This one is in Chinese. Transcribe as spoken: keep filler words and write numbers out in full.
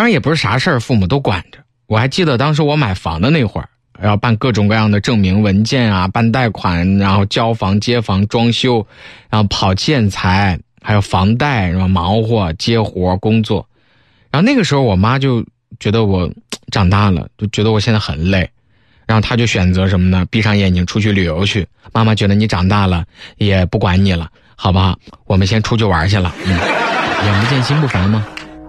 然也不是啥事儿父母都管着。我还记得当时我买房的那会儿，要办各种各样的证明文件啊，办贷款，然后交房接房装修，然后跑建材，还有房贷，然后忙活接活工作。然后那个时候我妈就觉得我长大了，就觉得我现在很累，然后她就选择什么呢？闭上眼睛出去旅游去。妈妈觉得你长大了也不管你了，好不好？我们先出去玩去了。嗯，眼不见心不烦吗？